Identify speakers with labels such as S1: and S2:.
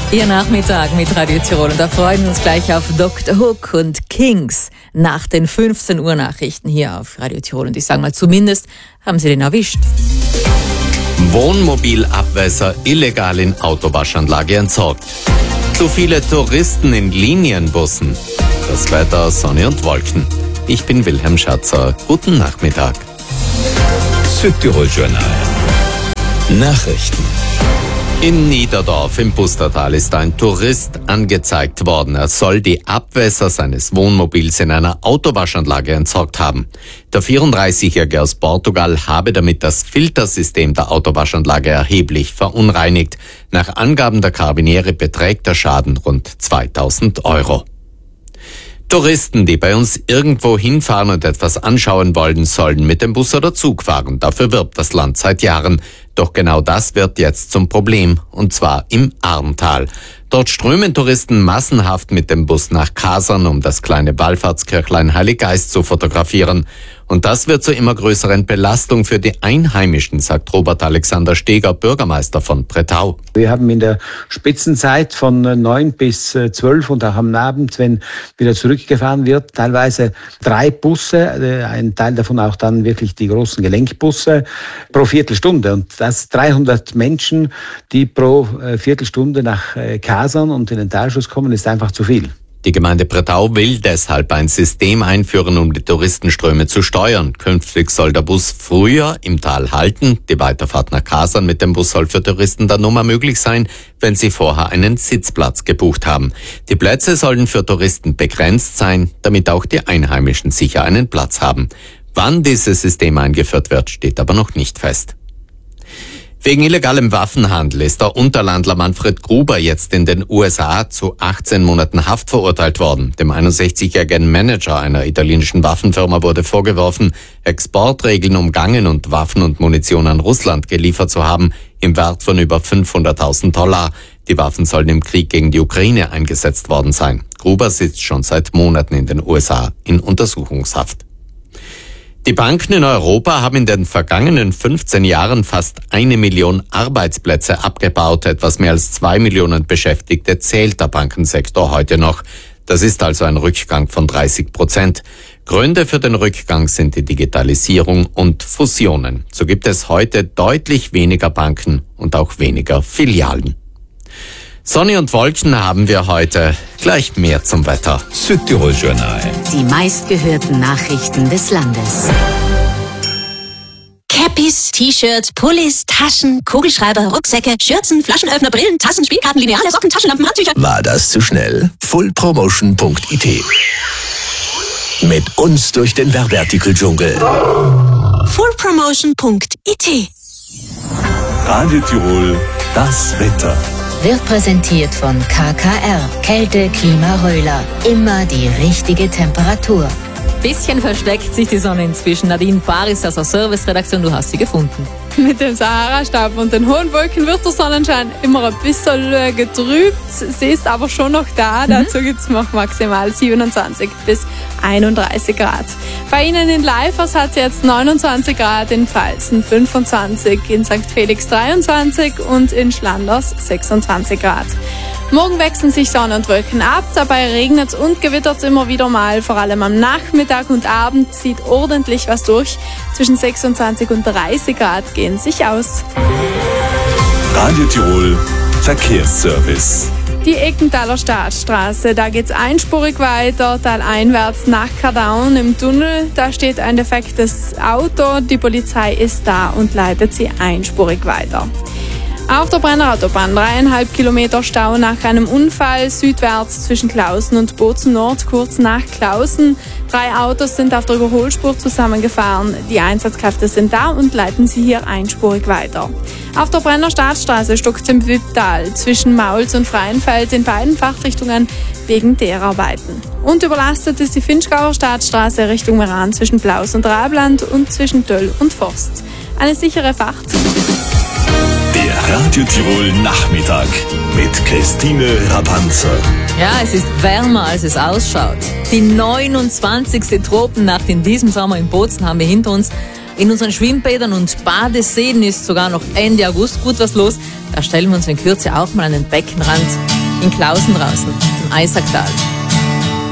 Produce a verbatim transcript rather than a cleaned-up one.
S1: Ihr Nachmittag mit Radio Tirol und da freuen wir uns gleich auf Doktor Hook und Kings nach den fünfzehn Uhr Nachrichten hier auf Radio Tirol. Und ich sage mal, zumindest haben sie den erwischt.
S2: Wohnmobilabwässer illegal in Autowaschanlage entsorgt. Zu viele Touristen in Linienbussen. Das Wetter Sonne und Wolken. Ich bin Wilhelm Schatzer. Guten Nachmittag.
S3: Südtirol Journal. Nachrichten.
S2: In Niederdorf im Pustertal ist ein Tourist angezeigt worden. Er soll die Abwässer seines Wohnmobils in einer Autowaschanlage entsorgt haben. Der vierunddreißigjährige aus Portugal habe damit das Filtersystem der Autowaschanlage erheblich verunreinigt. Nach Angaben der Karabiniere beträgt der Schaden rund zweitausend Euro. Touristen, die bei uns irgendwo hinfahren und etwas anschauen wollen, sollen mit dem Bus oder Zug fahren. Dafür wirbt das Land seit Jahren. Doch genau das wird jetzt zum Problem, und zwar im Arntal. Dort strömen Touristen massenhaft mit dem Bus nach Kasern, um das kleine Wallfahrtskirchlein Heiliggeist zu fotografieren. Und das wird zur immer größeren Belastung für die Einheimischen, sagt Robert Alexander Steger, Bürgermeister von Bretau.
S4: Wir haben in der Spitzenzeit von neun bis zwölf und auch am Abend, wenn wieder zurückgefahren wird, teilweise drei Busse, ein Teil davon auch dann wirklich die großen Gelenkbusse, pro Viertelstunde. Und das dreihundert Menschen, die pro Viertelstunde nach Kasern und in den Talschuss kommen, ist einfach zu viel.
S2: Die Gemeinde Bretau will deshalb ein System einführen, um die Touristenströme zu steuern. Künftig soll der Bus früher im Tal halten. Die Weiterfahrt nach Kasern mit dem Bus soll für Touristen dann nur mal möglich sein, wenn sie vorher einen Sitzplatz gebucht haben. Die Plätze sollen für Touristen begrenzt sein, damit auch die Einheimischen sicher einen Platz haben. Wann dieses System eingeführt wird, steht aber noch nicht fest. Wegen illegalem Waffenhandel ist der Unterlandler Manfred Gruber jetzt in den U S A zu achtzehn Monaten Haft verurteilt worden. Dem einundsechzigjährigen Manager einer italienischen Waffenfirma wurde vorgeworfen, Exportregeln umgangen und Waffen und Munition an Russland geliefert zu haben, im Wert von über fünfhunderttausend Dollar. Die Waffen sollen im Krieg gegen die Ukraine eingesetzt worden sein. Gruber sitzt schon seit Monaten in den U S A in Untersuchungshaft. Die Banken in Europa haben in den vergangenen fünfzehn Jahren fast eine Million Arbeitsplätze abgebaut. Etwas mehr als zwei Millionen Beschäftigte zählt der Bankensektor heute noch. Das ist also ein Rückgang von dreißig Prozent. Gründe für den Rückgang sind die Digitalisierung und Fusionen. So gibt es heute deutlich weniger Banken und auch weniger Filialen. Sonne und Wolken haben wir heute. Gleich mehr zum Wetter.
S3: Südtirol Journal.
S5: Die meistgehörten Nachrichten des Landes. Cappies, T-Shirts, Pullis, Taschen, Kugelschreiber, Rucksäcke, Schürzen, Flaschenöffner, Brillen, Tassen, Spielkarten, Lineale, Socken, Taschenlampen, Handtücher.
S3: War das zu schnell? full promotion punkt I T. Mit uns durch den Werbeartikeldschungel.
S5: full promotion punkt I T.
S3: Radio Tirol, das Wetter.
S6: Wird präsentiert von K K R. Kälte, Klima, Röhler. Immer die richtige Temperatur.
S1: Bisschen versteckt sich die Sonne inzwischen. Nadine Paris aus der Serviceredaktion, du hast sie gefunden.
S7: Mit dem Sahara-Staub und den hohen Wolken wird der Sonnenschein immer ein bisschen getrübt. Sie ist aber schon noch da. Mhm. Dazu gibt es noch maximal siebenundzwanzig bis einunddreißig Grad. Bei Ihnen in Leifers hat es jetzt neunundzwanzig Grad, in Pfalzen fünfundzwanzig, in Sankt Felix dreiundzwanzig und in Schlanders sechsundzwanzig Grad. Morgen wechseln sich Sonne und Wolken ab, dabei regnet und gewittert es immer wieder mal. Vor allem am Nachmittag und Abend zieht ordentlich was durch. Zwischen sechsundzwanzig und dreißig Grad gehen sich aus.
S3: Radio Tirol, Verkehrsservice.
S7: Die Eckenthaler Staatsstraße, da geht's einspurig weiter, taleinwärts nach Kardaun im Tunnel. Da steht ein defektes Auto, die Polizei ist da und leitet sie einspurig weiter. Auf der Brennerautobahn dreieinhalb Kilometer Stau nach einem Unfall südwärts zwischen Klausen und Bozen Nord, kurz nach Klausen. Drei Autos sind auf der Überholspur zusammengefahren. Die Einsatzkräfte sind da und leiten sie hier einspurig weiter. Auf der Brenner Staatsstraße stockt es im Wipptal zwischen Mauls und Freienfeld in beiden Fachrichtungen wegen Teerarbeiten. Und überlastet ist die Finchgauer Staatsstraße Richtung Meran zwischen Blaus und Rabland und zwischen Döll und Forst. Eine sichere Fahrt.
S3: Der Radio Tirol Nachmittag mit Christine Rapanzer.
S1: Ja, es ist wärmer, als es ausschaut. Die neunundzwanzigste Tropennacht in diesem Sommer in Bozen haben wir hinter uns. In unseren Schwimmbädern und Badeseen ist sogar noch Ende August gut was los. Da stellen wir uns in Kürze auch mal an den Beckenrand. in Klausen draußen, im Eisacktal.